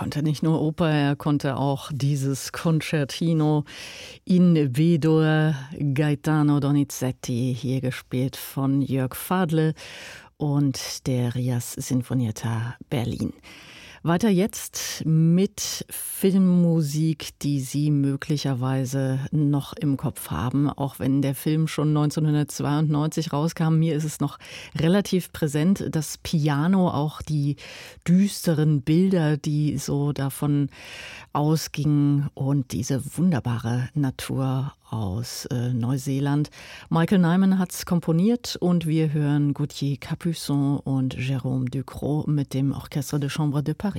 konnte nicht nur Oper, er konnte auch dieses Concertino in B-Dur, Gaetano Donizetti, hier gespielt von Jörg Fadle und der Rias Sinfonietta Berlin. Weiter jetzt mit Filmmusik, die Sie möglicherweise noch im Kopf haben, auch wenn der Film schon 1992 rauskam. Mir ist es noch relativ präsent, das Piano, auch die düsteren Bilder, die so davon ausgingen und diese wunderbare Natur aus Neuseeland. Michael Nyman hat es komponiert und wir hören Gauthier Capuçon und Jérôme Ducrot mit dem Orchestre de Chambre de Paris.